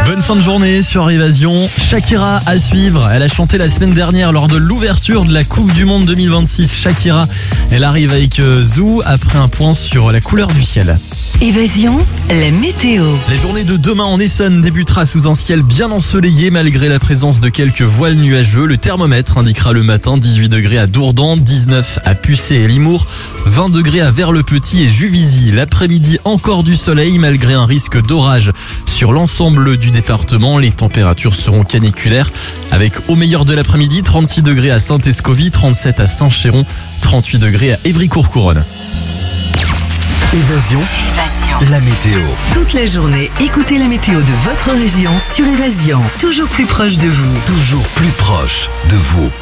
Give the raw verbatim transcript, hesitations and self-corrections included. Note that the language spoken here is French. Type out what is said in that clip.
Bonne fin de journée sur Évasion. Shakira à suivre. Elle a chanté la semaine dernière lors de l'ouverture de la Coupe du Monde deux mille vingt-six. Shakira, elle arrive avec Zou après un point sur la couleur du ciel. Évasion, la météo. La journée de demain en Essonne débutera sous un ciel bien ensoleillé malgré la présence de quelques voiles nuageux. Le thermomètre indiquera le matin dix-huit degrés à Dourdan, dix-neuf à Pucé et Limours, vingt degrés à Vers-le-Petit et Juvisy. L'après-midi, encore du soleil malgré un risque d'orage sur l'ensemble du département. Les températures seront caniculaires avec au meilleur de l'après-midi trente-six degrés à Saint-Escovy, trente-sept à Saint-Chéron, trente-huit degrés à Évry-Courcouronnes. Évasion, Évasion. la météo. Toute la journée, écoutez la météo de votre région sur Évasion. Toujours plus proche de vous. Toujours plus proche de vous.